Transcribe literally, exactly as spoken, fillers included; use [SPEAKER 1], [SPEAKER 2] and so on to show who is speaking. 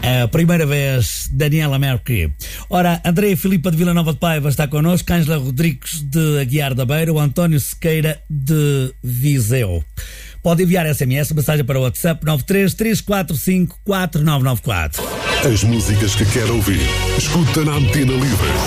[SPEAKER 1] A primeira vez, Daniela Mercury. Ora, Andréia Filipa de Vila Nova de Paiva está connosco, Ângela Rodrigues de Aguiar da Beira, o António Sequeira de Viseu. Pode enviar S M S, mensagem para o WhatsApp nove três três quatro cinco quatro nove nove quatro.
[SPEAKER 2] As músicas que quer ouvir, escuta na Antena Livre.